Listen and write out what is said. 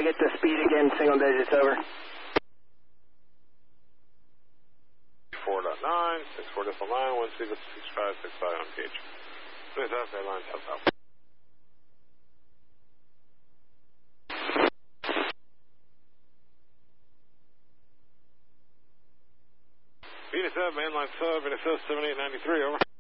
I get the speed again, single digits, over. 4.9, 64.9, 1 speed 6565 on pH. Please have airline south out. Venus mainline sub, Venus 7893, over.